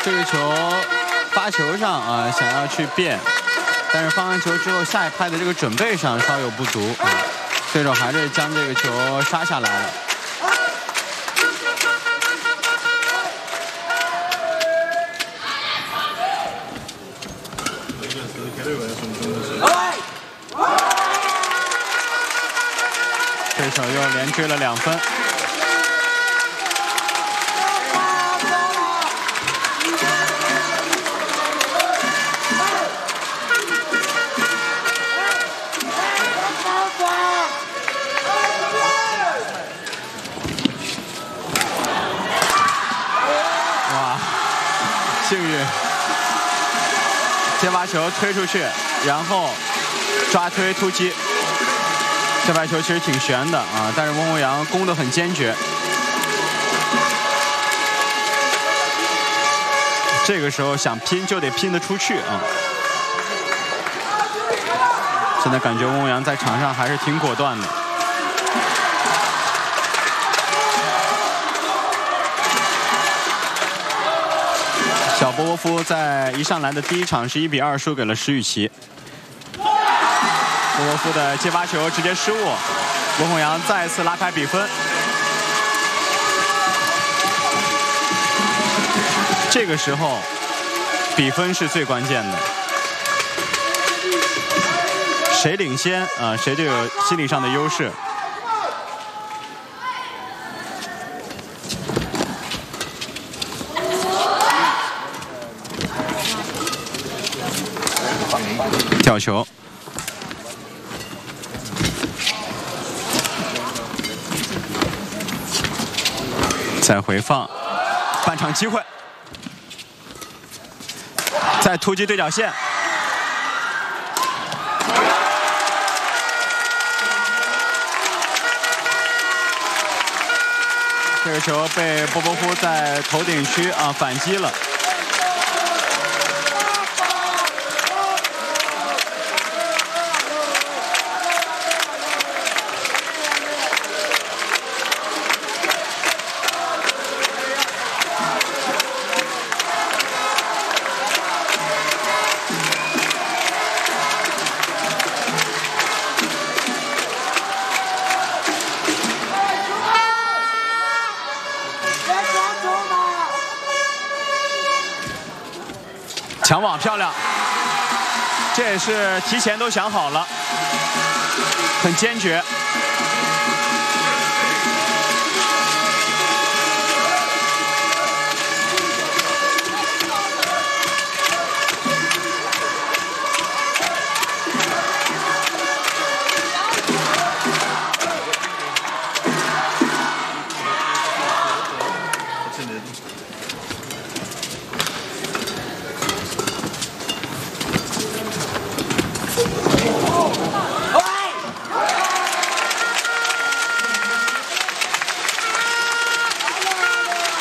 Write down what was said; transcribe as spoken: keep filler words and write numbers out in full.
这个球发球上啊，想要去变，但是发完球之后下一拍的这个准备上稍有不足啊，对手还是将这个球杀下来了。 对手又连追了两分。哇，幸运！先把球推出去，然后抓推突击。 这白球其实挺悬的啊，但是翁宏扬攻得很坚决。这个时候想拼就得拼得出去啊！现在感觉翁宏扬在场上还是挺果断的。小波波夫在一上来的第一场是一比二输给了石宇奇。 波波夫的接发球直接失误，翁宏扬再次拉开比分。这个时候，比分是最关键的，谁领先啊，谁就有心理上的优势。吊球。 再回放，半场机会，再突击对角线，这个球被波波夫在头顶区啊反击了。 抢网漂亮，这也是提前都想好了，很坚决。